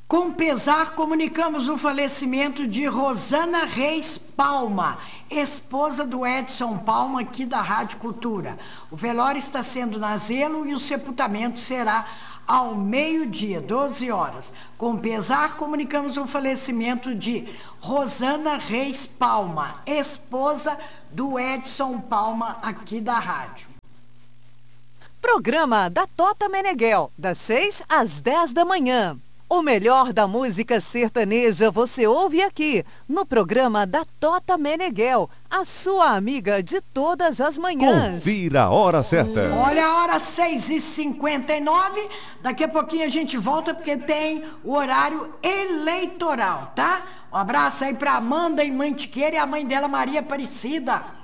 Com pesar, comunicamos o falecimento de Rosana Reis Palma, esposa do Edson Palma, aqui da Rádio Cultura. O velório está sendo na Zelo e o sepultamento será ao meio-dia, 12 horas. Com pesar, comunicamos o falecimento de Rosana Reis Palma, esposa do Edson Palma, aqui da rádio. Programa da Tota Meneghel, das 6 às 10 da manhã. O melhor da música sertaneja você ouve aqui, no programa da Tota Meneghel, a sua amiga de todas as manhãs. Confira a hora certa. Olha a hora 6h59, daqui a pouquinho a gente volta porque tem o horário eleitoral, tá? Um abraço aí pra Amanda em Mantiqueira e a mãe dela, Maria Aparecida.